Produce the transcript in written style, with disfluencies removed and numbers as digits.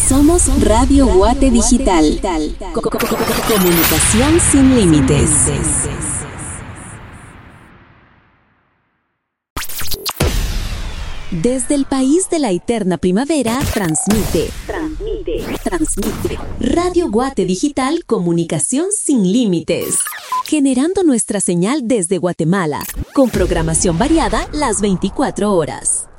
Somos Radio Guate Digital. Comunicación sin límites. Desde el país de la eterna primavera, transmite. Radio Guate Digital, comunicación sin límites. Generando nuestra señal desde Guatemala, con programación variada las 24 horas.